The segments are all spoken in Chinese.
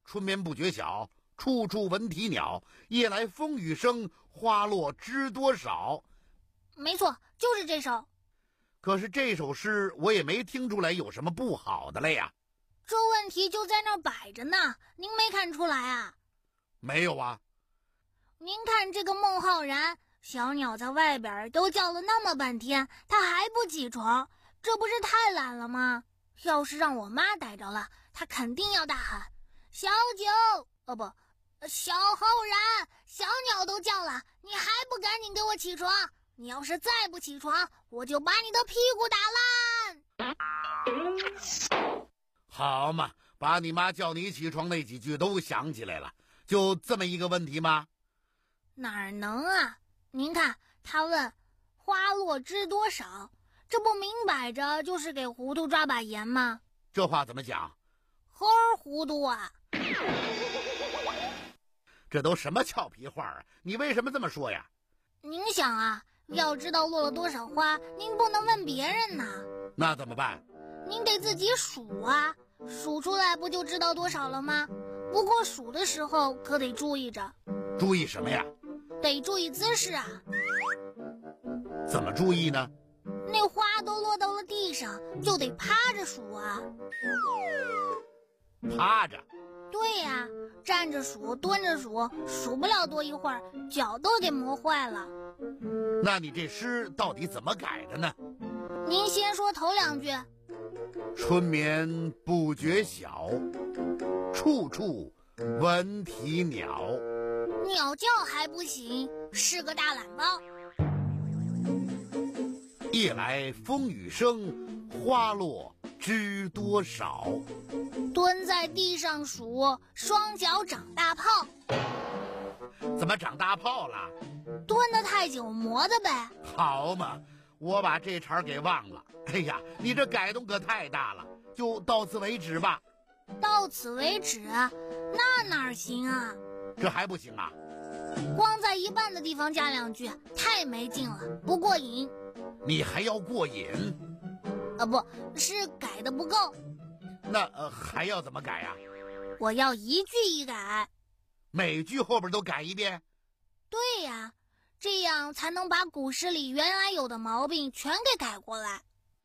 春眠不觉晓，处处闻啼鸟，夜来风雨声，花落知多少。 没错，就是这首。 可是这首诗我也没听出来有什么不好的了呀。 这问题就在那儿摆着呢，您没看出来啊？ 没有啊。 您看这个孟浩然，小鸟在外边都叫了那么半天，他还不起床，这不是太懒了吗？要是让我妈逮着了，她肯定要大喊：小九，小浩然，小鸟都叫了，你还不赶紧给我起床？你要是再不起床，我就把你的屁股打烂。 好嘛，把你妈叫你起床那几句都想起来了，就这么一个问题吗？ 哪能啊？您看，他问花落知多少，这不明摆着就是给糊涂抓把盐吗？ 这话怎么讲？ 猴儿糊涂啊！ 这都什么俏皮话啊？你为什么这么说呀？ 您想啊，要知道落了多少花，您不能问别人呐。 那怎么办？ 您得自己数啊，数出来不就知道多少了吗？不过数的时候可得注意着。 注意什么呀？ 得注意姿势啊。 怎么注意呢？ 那花都落到了地上，就得趴着数啊。 趴着？ 对呀，站着数，蹲着数，数不了多一会儿，脚都给磨坏了。 那你这诗到底怎么改的呢？ 您先说头两句。 春眠不觉晓，处处闻啼鸟。 鸟叫还不行，是个大懒包。 夜来风雨声，花落知多少。 蹲在地上数，双脚长大泡。 怎么长大泡了？ 蹲得太久磨的呗。 好嘛，我把这茬给忘了。哎呀，你这改动可太大了，就到此为止吧。 到此为止？那哪行啊？ 这还不行啊？ 光在一半的地方加两句，太没劲了，不过瘾。 你还要过瘾？ 不是改的不够。 那还要怎么改啊？ 我要一句一改。 每句后边都改一遍？ 对呀，这样才能把古诗里原来有的毛病全给改过来。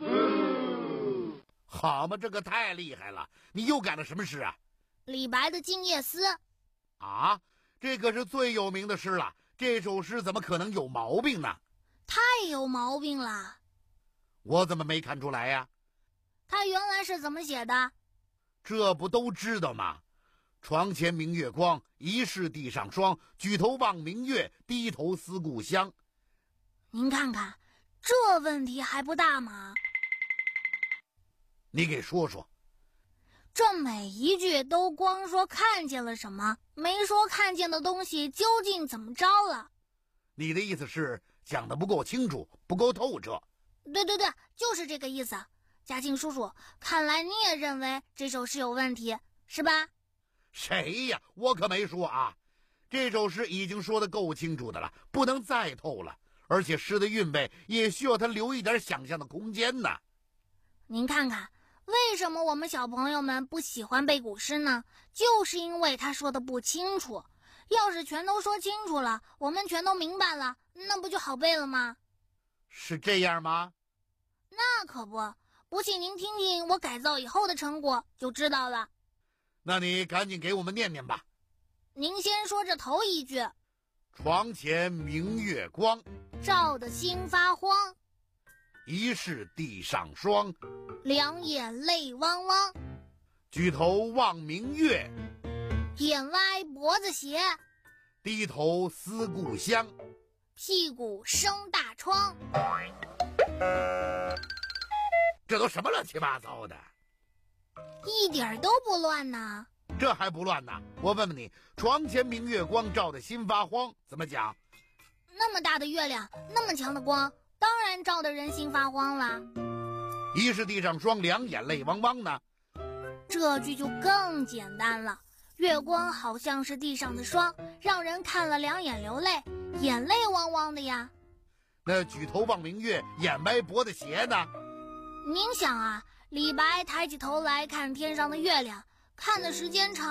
好嘛，这个太厉害了！你又改了什么诗啊？ 李白的《静夜思》。 啊，这可是最有名的诗了，这首诗怎么可能有毛病呢？ 太有毛病了。 我怎么没看出来呀？ 他原来是怎么写的？ 这不都知道吗？床前明月光，疑是地上霜。举头望明月，低头思故乡。 您看看，这问题还不大吗？ 你给说说。 这每一句都光说看见了什么，没说看见的东西究竟怎么着了。 你的意思是讲得不够清楚，不够透彻。 对，就是这个意思。嘉庆叔叔，看来你也认为这首诗有问题，是吧？ 谁呀？我可没说啊。这首诗已经说得够清楚的了，不能再透了。而且诗的韵味也需要他留一点想象的空间呢。 您看看，为什么我们小朋友们不喜欢背古诗呢？就是因为他说的不清楚。要是全都说清楚了，我们全都明白了，那不就好背了吗？ 是这样吗？ 那可不，不信您听听我改造以后的成果就知道了。 那你赶紧给我们念念吧。 您先说这头一句。 床前明月光， 照得心发慌。 疑是地上霜， 两眼泪汪汪。 举头望明月， 眼歪脖子斜。 低头思故乡， 屁股生大疮。 这都什么乱七八糟的？ 一点都不乱呢。 这还不乱呢？我问问你，床前明月光，照得心发慌，怎么讲？ 那么大的月亮，那么强的光，当然照得人心发慌了。 疑是地上霜，两眼泪汪汪呢？ 这句就更简单了。月光好像是地上的霜，让人看了两眼流泪，眼泪汪汪的呀。 那举头望明月，眼歪脖子斜呢？ 您想啊，李白抬起头来看天上的月亮，看的时间长